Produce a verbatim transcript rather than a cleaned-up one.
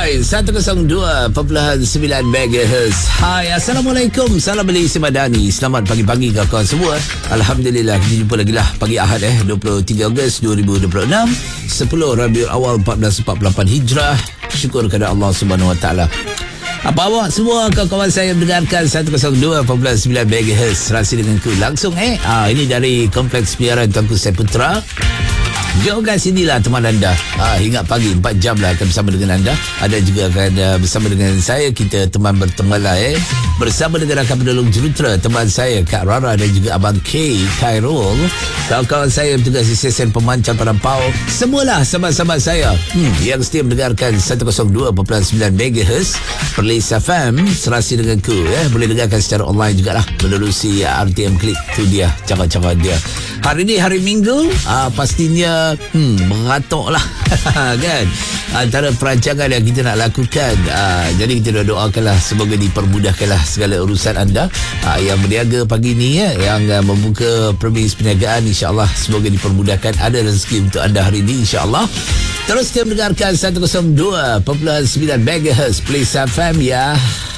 Alright, seratus dua perpuluhan sembilan megahertz. Hai, Assalamualaikum. Salam Malaysia Madani. Selamat pagi-pagi kawan-kawan semua. Alhamdulillah, kita jumpa lagi lah pagi Ahad eh dua puluh tiga Ogos dua ribu dua puluh enam, sepuluh Rabiul Awal empat belas empat puluh lapan Hijrah. Syukur kepada Allah Subhanahu Wa Taala. Apa awak semua kawan-kawan saya mendengarkan seratus dua perpuluhan sembilan megahertz Serasi denganku langsung eh. Ah, ini dari Kompleks Piaran Tuanku Saputra. Jauh kat sinilah teman anda. Ah, hingga pagi empat jam lah akan bersama dengan anda. Ada juga akan uh, bersama dengan saya. Kita teman berteman lah eh. Bersama dengan rakan penolong jurutera teman saya Kak Rara dan juga Abang K Khairul. Kawan-kawan saya bertugas di stesen pemancar Parampau. Semualah sama-sama saya hmm, yang setia mendengarkan seratus dua perpuluhan sembilan megahertz Perlis F M Serasi denganku eh. Boleh dengarkan secara online jugalah menerusi uh, R T M Klik. Tu dia cara-cara dia. Hari ni hari Minggu. Ah, pastinya Hmm, mengatuk lah kan antara perancangan yang kita nak lakukan. Aa, jadi kita doakanlah semoga dipermudahkanlah segala urusan anda aa, yang berniaga pagi ni ya, yang aa, membuka premis perniagaan, insyaAllah semoga dipermudahkan, ada rezeki untuk anda hari ini insyaAllah. Terus kita mendengarkan seratus dua perpuluhan sembilan megahertz Play F M ya.